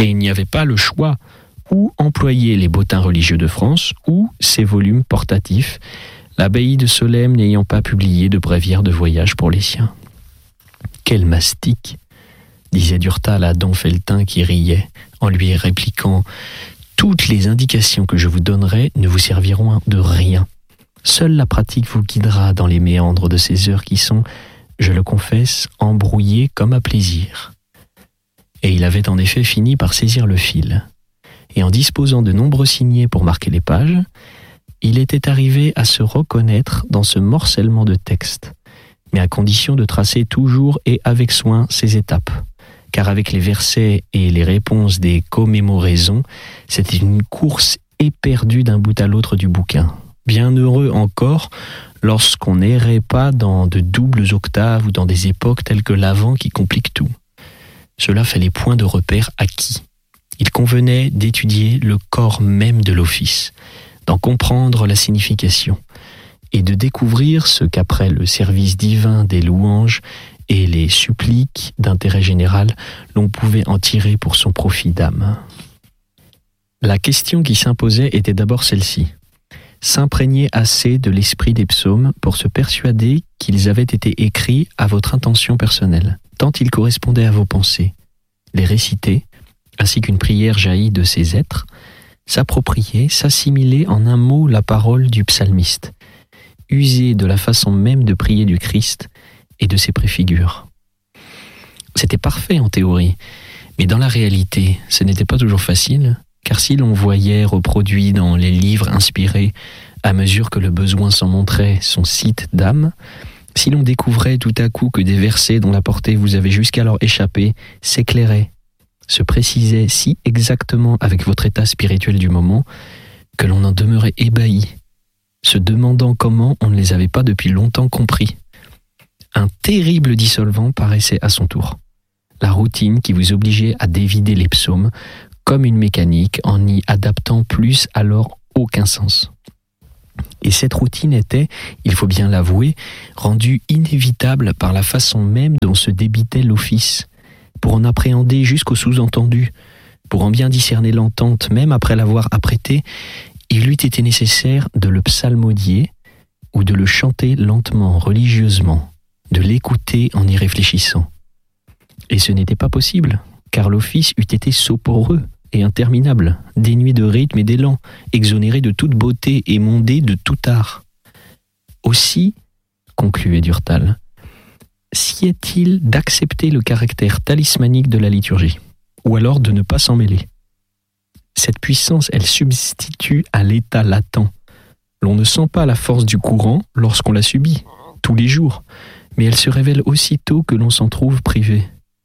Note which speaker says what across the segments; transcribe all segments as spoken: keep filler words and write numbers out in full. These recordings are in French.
Speaker 1: Et il n'y avait pas le choix, ou employer les bottins religieux de France, ou ses volumes portatifs, l'abbaye de Solesmes n'ayant pas publié de bréviaire de voyage pour les siens. Quel mastic, disait Durtal à Don Felletin qui riait, en lui répliquant « Toutes les indications que je vous donnerai ne vous serviront de rien. Seule la pratique vous guidera dans les méandres de ces heures qui sont, je le confesse, embrouillées comme à plaisir. » Et il avait en effet fini par saisir le fil. Et en disposant de nombreux signets pour marquer les pages, il était arrivé à se reconnaître dans ce morcellement de texte, mais à condition de tracer toujours et avec soin ses étapes. Car avec les versets et les réponses des commémoraisons, c'était une course éperdue d'un bout à l'autre du bouquin. Bien heureux encore lorsqu'on n'errait pas dans de doubles octaves ou dans des époques telles que l'Avent qui compliquent tout. Cela fait les points de repère acquis. Il convenait d'étudier le corps même de l'office, d'en comprendre la signification et de découvrir ce qu'après le service divin des louanges et les suppliques d'intérêt général, l'on pouvait en tirer pour son profit d'âme. La question qui s'imposait était d'abord celle-ci. S'imprégner assez de l'esprit des psaumes pour se persuader qu'ils avaient été écrits à votre intention personnelle, tant ils correspondaient à vos pensées, les réciter, ainsi qu'une prière jaillie de ces êtres, s'approprier, s'assimiler en un mot la parole du psalmiste, user de la façon même de prier du Christ et de ses préfigures. C'était parfait en théorie, mais dans la réalité, ce n'était pas toujours facile, car si l'on voyait reproduit dans les livres inspirés, à mesure que le besoin s'en montrait, son site d'âme, si l'on découvrait tout à coup que des versets dont la portée vous avait jusqu'alors échappé s'éclairaient, se précisaient si exactement avec votre état spirituel du moment, que l'on en demeurait ébahi, se demandant comment on ne les avait pas depuis longtemps compris. Un terrible dissolvant paraissait à son tour. La routine qui vous obligeait à dévider les psaumes, comme une mécanique, en n'y adaptant plus alors aucun sens. Et cette routine était, il faut bien l'avouer, rendue inévitable par la façon même dont se débitait l'office, pour en appréhender jusqu'au sous-entendu, pour en bien discerner l'entente, même après l'avoir apprêté, il eût été nécessaire de le psalmodier ou de le chanter lentement, religieusement, de l'écouter en y réfléchissant. Et ce n'était pas possible, car l'office eût été soporeux et interminable, dénué de rythme et d'élan, exonéré de toute beauté et mondé de tout art. Aussi, concluait Durtal, sied-il d'accepter le caractère talismanique de la liturgie, ou alors de ne pas s'en mêler. Cette puissance, elle substitue à l'état latent. L'on ne sent pas la force du courant lorsqu'on la subit, tous les jours, mais elle se révèle aussitôt que l'on s'en trouve privé.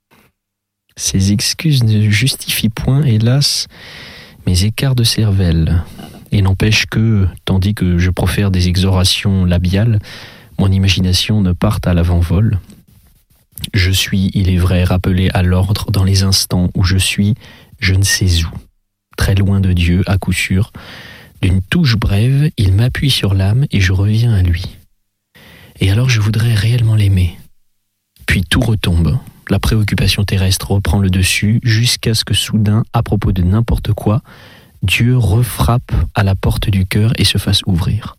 Speaker 1: Ces excuses ne justifient point, hélas, mes écarts de cervelle, et n'empêchent que, tandis que je profère des exhortations labiales, mon imagination ne parte à l'avant-vol. Je suis, il est vrai, rappelé à l'ordre dans les instants où je suis, je ne sais où, très loin de Dieu, à coup sûr. D'une touche brève, il m'appuie sur l'âme et je reviens à lui. Et alors je voudrais réellement l'aimer. Puis tout retombe. La préoccupation terrestre reprend le dessus jusqu'à ce que soudain, à propos de n'importe quoi, Dieu refrappe à la porte du cœur et se fasse ouvrir.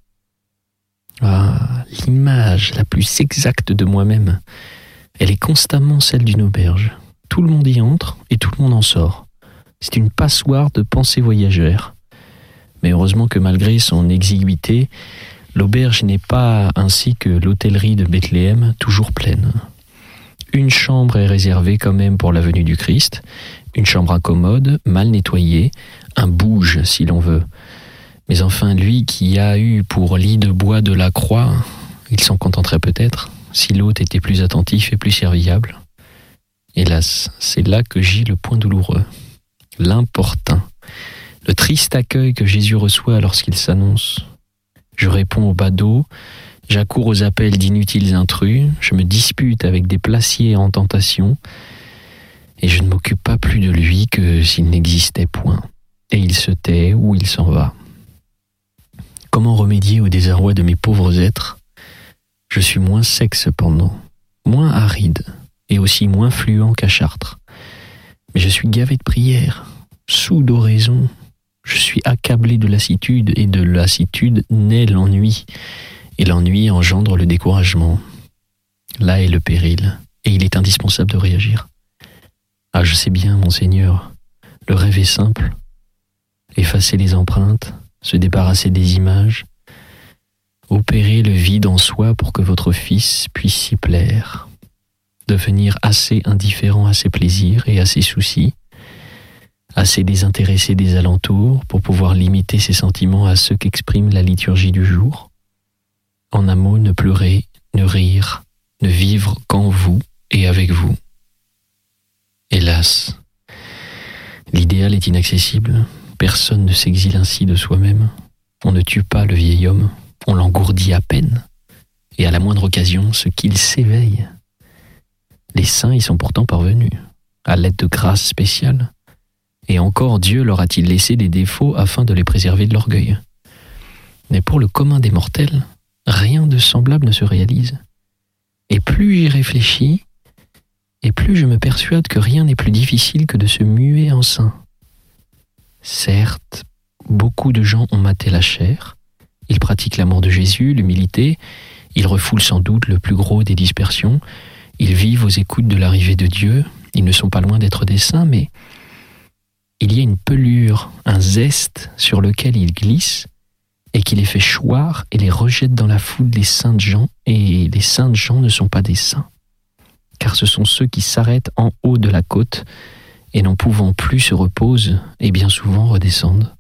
Speaker 1: Ah, l'image la plus exacte de moi-même, elle est constamment celle d'une auberge. Tout le monde y entre et tout le monde en sort. C'est une passoire de pensées voyagères. Mais heureusement que malgré son exiguïté, l'auberge n'est pas, ainsi que l'hôtellerie de Bethléem, toujours pleine. Une chambre est réservée quand même pour la venue du Christ, une chambre incommode, mal nettoyée, un bouge si l'on veut. Mais enfin, lui qui a eu pour lit de bois de la croix, il s'en contenterait peut-être, si l'hôte était plus attentif et plus serviable. Hélas, c'est là que gît le point douloureux. L'importun, le triste accueil que Jésus reçoit lorsqu'il s'annonce. Je réponds au badaud, j'accours aux appels d'inutiles intrus, je me dispute avec des placiers en tentation, et je ne m'occupe pas plus de lui que s'il n'existait point. Et il se tait ou il s'en va. Comment remédier au désarroi de mes pauvres êtres ? Je suis moins sec cependant, moins aride, et aussi moins fluent qu'à Chartres. Mais je suis gavé de prières, sous d'oraison. Je suis accablé de lassitude, et de lassitude naît l'ennui, et l'ennui engendre le découragement. Là est le péril, et il est indispensable de réagir. Ah, je sais bien, monseigneur, le rêve est simple. Effacer les empreintes, se débarrasser des images, opérer le vide en soi pour que votre fils puisse s'y plaire, devenir assez indifférent à ses plaisirs et à ses soucis, assez désintéressé des alentours pour pouvoir limiter ses sentiments à ceux qu'exprime la liturgie du jour. En un mot, ne pleurer, ne rire, ne vivre qu'en vous et avec vous. Hélas, l'idéal est inaccessible. Personne ne s'exile ainsi de soi-même. On ne tue pas le vieil homme, on l'engourdit à peine. Et à la moindre occasion, ce qu'il s'éveille. Les saints y sont pourtant parvenus, à l'aide de grâces spéciales. Et encore Dieu leur a-t-il laissé des défauts afin de les préserver de l'orgueil. Mais pour le commun des mortels, rien de semblable ne se réalise. Et plus j'y réfléchis, et plus je me persuade que rien n'est plus difficile que de se muer en saint. Certes, beaucoup de gens ont maté la chair, ils pratiquent l'amour de Jésus, l'humilité, ils refoulent sans doute le plus gros des dispersions, ils vivent aux écoutes de l'arrivée de Dieu, ils ne sont pas loin d'être des saints, mais il y a une pelure, un zeste sur lequel ils glissent et qui les fait choir et les rejette dans la foule des saintes gens, et les saintes gens ne sont pas des saints, car ce sont ceux qui s'arrêtent en haut de la côte et n'en pouvant plus se reposent et bien souvent redescendent.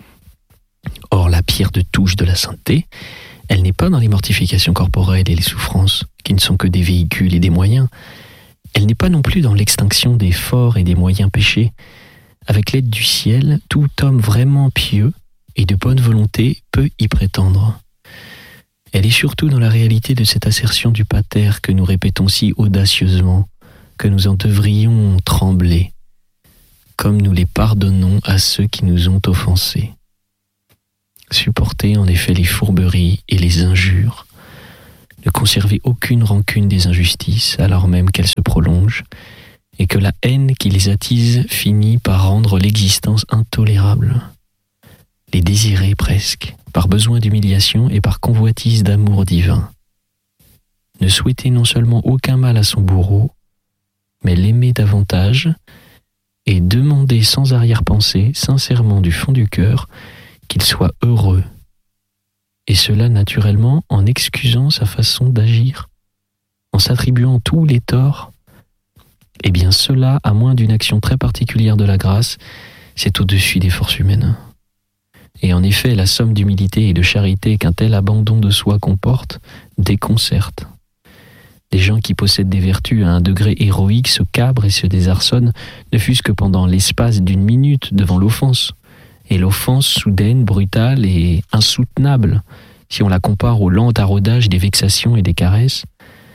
Speaker 1: Or, la pierre de touche de la sainteté, elle n'est pas dans les mortifications corporelles et les souffrances, qui ne sont que des véhicules et des moyens. Elle n'est pas non plus dans l'extinction des forts et des moyens péchés. Avec l'aide du ciel, tout homme vraiment pieux et de bonne volonté peut y prétendre. Elle est surtout dans la réalité de cette assertion du Pater que nous répétons si audacieusement, que nous en devrions trembler, comme nous les pardonnons à ceux qui nous ont offensés. Supporter en effet les fourberies et les injures, ne conserver aucune rancune des injustices alors même qu'elles se prolongent, et que la haine qui les attise finit par rendre l'existence intolérable. Les désirer presque, par besoin d'humiliation et par convoitise d'amour divin. Ne souhaiter non seulement aucun mal à son bourreau, mais l'aimer davantage, et demander sans arrière-pensée, sincèrement du fond du cœur, qu'il soit heureux. Et cela naturellement en excusant sa façon d'agir, en s'attribuant tous les torts. Eh bien cela, à moins d'une action très particulière de la grâce, c'est au-dessus des forces humaines. Et en effet, la somme d'humilité et de charité qu'un tel abandon de soi comporte déconcerte. Les gens qui possèdent des vertus à un degré héroïque se cabrent et se désarçonnent, ne fût-ce que pendant l'espace d'une minute devant l'offense. Et l'offense soudaine, brutale et insoutenable, si on la compare au lent taraudage des vexations et des caresses.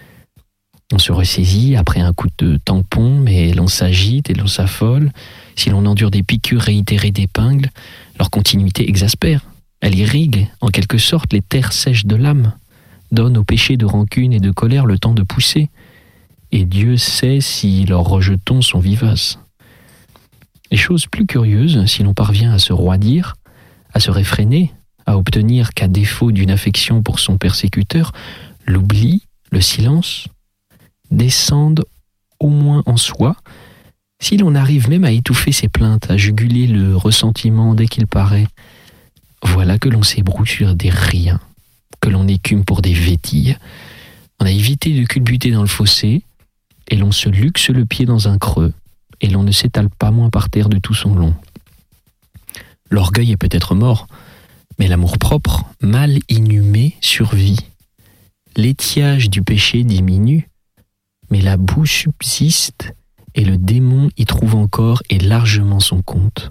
Speaker 1: On se ressaisit après un coup de tampon, mais l'on s'agite et l'on s'affole. Si l'on endure des piqûres réitérées d'épingles, leur continuité exaspère. Elle irrigue, en quelque sorte, les terres sèches de l'âme, donne aux péchés de rancune et de colère le temps de pousser. Et Dieu sait si leurs rejetons sont vivaces. Et chose plus curieuse, si l'on parvient à se roidir, à se réfréner, à obtenir qu'à défaut d'une affection pour son persécuteur, l'oubli, le silence, descendent au moins en soi, si l'on arrive même à étouffer ses plaintes, à juguler le ressentiment dès qu'il paraît, voilà que l'on s'ébrouille sur des riens, que l'on écume pour des vétilles. On a évité de culbuter dans le fossé, et l'on se luxe le pied dans un creux, et l'on ne s'étale pas moins par terre de tout son long. L'orgueil est peut-être mort, mais l'amour-propre, mal inhumé, survit. L'étiage du péché diminue, mais la boue subsiste, et le démon y trouve encore et largement son compte.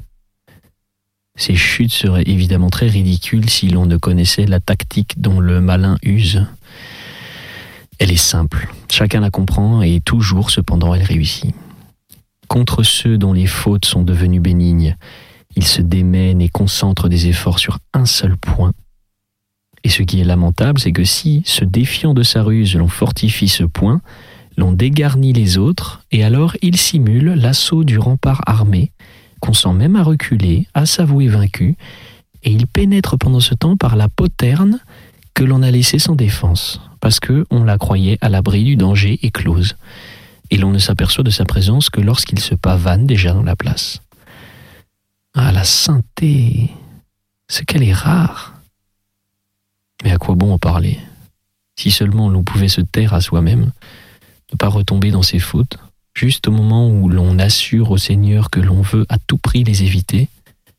Speaker 1: Ces chutes seraient évidemment très ridicules si l'on ne connaissait la tactique dont le malin use. Elle est simple, chacun la comprend et toujours cependant elle réussit. Contre ceux dont les fautes sont devenues bénignes, il se démène et concentre des efforts sur un seul point. Et ce qui est lamentable, c'est que si, se défiant de sa ruse, l'on fortifie ce point, l'on dégarnit les autres, et alors il simule l'assaut du rempart armé, consent même à reculer, à s'avouer vaincu, et il pénètre pendant ce temps par la poterne que l'on a laissée sans défense, parce qu'on la croyait à l'abri du danger et close. Et l'on ne s'aperçoit de sa présence que lorsqu'il se pavane déjà dans la place. Ah, la sainteté, ce qu'elle est rare. Mais à quoi bon en parler? Si seulement l'on pouvait se taire à soi-même, ne pas retomber dans ses fautes, juste au moment où l'on assure au Seigneur que l'on veut à tout prix les éviter.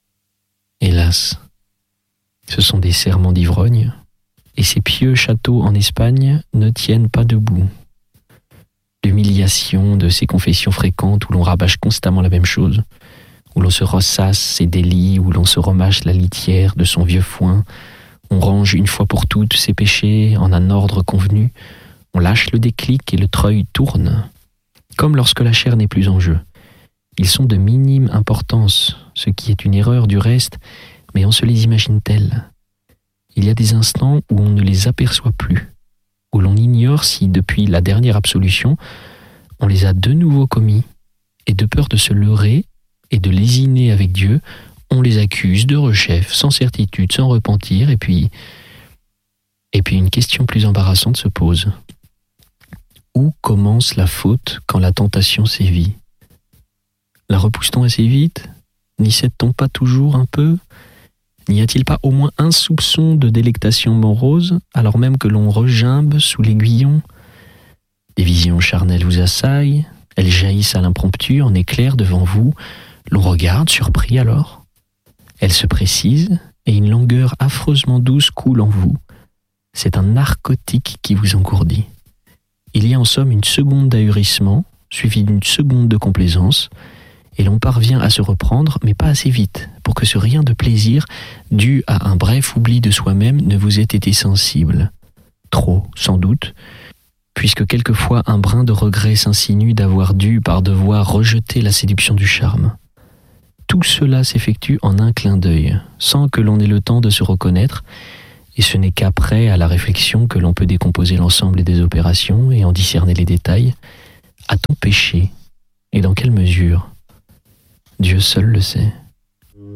Speaker 1: Hélas, ce sont des serments d'ivrogne, et ces pieux châteaux en Espagne ne tiennent pas debout. L'humiliation de ces confessions fréquentes où l'on rabâche constamment la même chose, où l'on se ressasse ses délits, où l'on se remâche la litière de son vieux foin, on range une fois pour toutes ses péchés en un ordre convenu, on lâche le déclic et le treuil tourne, comme lorsque la chair n'est plus en jeu. Ils sont de minime importance, ce qui est une erreur du reste, mais on se les imagine tels. Il y a des instants où on ne les aperçoit plus, où l'on ignore si, depuis la dernière absolution, on les a de nouveau commis, et de peur de se leurrer et de lésiner avec Dieu, on les accuse de rechef, sans certitude, sans repentir, et puis, et puis une question plus embarrassante se pose. Où commence la faute quand la tentation sévit? La repousse-t-on assez vite? N'y cède-t-on pas toujours un peu? N'y a-t-il pas au moins un soupçon de délectation morose, alors même que l'on regimbe sous l'aiguillon? Des visions charnelles vous assaillent, elles jaillissent à l'impromptu, en éclair devant vous, l'on regarde, surpris alors. Elles se précisent, et une langueur affreusement douce coule en vous. C'est un narcotique qui vous engourdit. Il y a en somme une seconde d'ahurissement, suivie d'une seconde de complaisance, et l'on parvient à se reprendre, mais pas assez vite, pour que ce rien de plaisir, dû à un bref oubli de soi-même, ne vous ait été sensible. Trop, sans doute, puisque quelquefois un brin de regret s'insinue d'avoir dû, par devoir, rejeter la séduction du charme. Tout cela s'effectue en un clin d'œil, sans que l'on ait le temps de se reconnaître, et ce n'est qu'après, à la réflexion, que l'on peut décomposer l'ensemble des opérations et en discerner les détails. A-t-on péché? Et dans quelle mesure? Dieu seul le sait.